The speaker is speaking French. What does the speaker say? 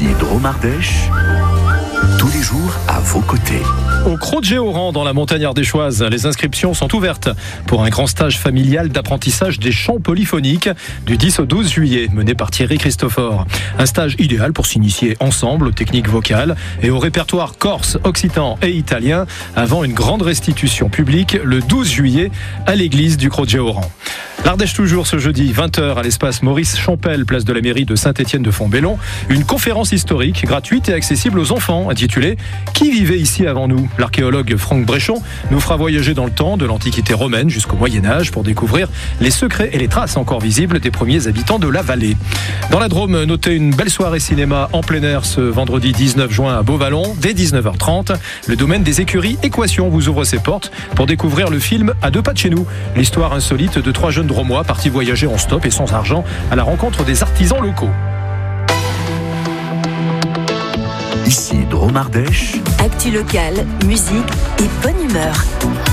Ici Dromardèche, tous les jours à vos côtés. Au Crot de Géoran, dans la montagne ardéchoise, les inscriptions sont ouvertes pour un grand stage familial d'apprentissage des chants polyphoniques du 10 au 12 juillet, mené par Thierry Christophore. Un stage idéal pour s'initier ensemble aux techniques vocales et au répertoire corse, occitan et italien avant une grande restitution publique le 12 juillet à l'église du Crot de Géoran. L'Ardèche toujours ce jeudi, 20h à l'espace Maurice Champel, place de la mairie de Saint-Étienne-de-Fontbellon. Une conférence historique gratuite et accessible aux enfants, intitulée « Qui vivait ici avant nous ?» L'archéologue Franck Bréchon nous fera voyager dans le temps, de l'Antiquité romaine jusqu'au Moyen-Âge, pour découvrir les secrets et les traces encore visibles des premiers habitants de la vallée. Dans la Drôme, notez une belle soirée cinéma en plein air ce vendredi 19 juin à Beauvallon, dès 19h30. Le domaine des écuries Équation vous ouvre ses portes pour découvrir le film À deux pas de chez nous. L'histoire insolite de 3 jeunes Dromois partis voyager en stop et sans argent à la rencontre des artisans locaux. Ici Dromardèche. Actu locale, musique et bonne humeur.